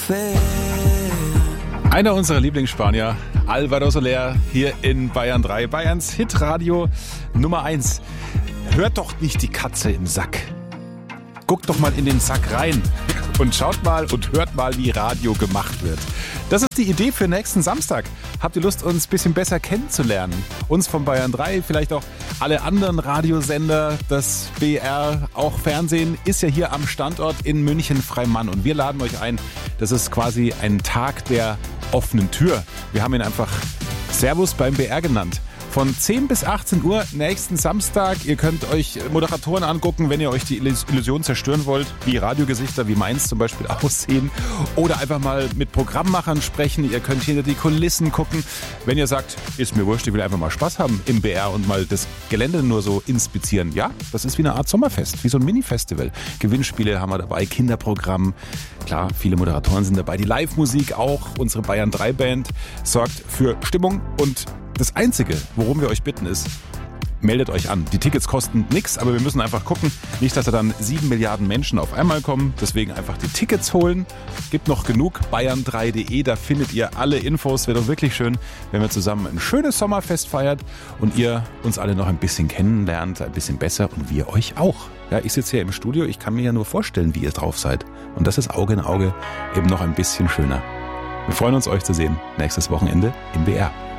Einer unserer Lieblingsspanier, Álvaro Soler, hier in Bayern 3, Bayerns Hitradio Nummer 1. Hört doch nicht die Katze im Sack. Guckt doch mal in den Sack rein und schaut mal und hört mal, wie Radio gemacht wird. Das ist die Idee für nächsten Samstag. Habt ihr Lust, uns ein bisschen besser kennenzulernen? Uns von Bayern 3, vielleicht auch alle anderen Radiosender, das BR, auch Fernsehen, ist ja hier am Standort in München-Freimann. Und wir laden euch ein, das ist quasi ein Tag der offenen Tür. Wir haben ihn einfach Servus beim BR genannt. Von 10 bis 18 Uhr nächsten Samstag. Ihr könnt euch Moderatoren angucken, wenn ihr euch die Illusion zerstören wollt, wie Radiogesichter wie meins zum Beispiel aussehen. Oder einfach mal mit Programmmachern sprechen. Ihr könnt hinter die Kulissen gucken. Wenn ihr sagt, ist mir wurscht, ich will einfach mal Spaß haben im BR und mal das Gelände nur so inspizieren. Ja, das ist wie eine Art Sommerfest, wie so ein Mini-Festival. Gewinnspiele haben wir dabei, Kinderprogramm. Klar, viele Moderatoren sind dabei. Die Live-Musik auch. Unsere Bayern 3 Band sorgt für Stimmung und das Einzige, worum wir euch bitten, ist, meldet euch an. Die Tickets kosten nichts, aber wir müssen einfach gucken, nicht, dass da dann 7 Milliarden Menschen auf einmal kommen. Deswegen einfach die Tickets holen. Gibt noch genug. Bayern3.de, da findet ihr alle Infos. Wäre doch wirklich schön, wenn wir zusammen ein schönes Sommerfest feiert und ihr uns alle noch ein bisschen kennenlernt, ein bisschen besser und wir euch auch. Ja, ich sitze hier im Studio, ich kann mir ja nur vorstellen, wie ihr drauf seid. Und das ist Auge in Auge eben noch ein bisschen schöner. Wir freuen uns, euch zu sehen nächstes Wochenende im BR.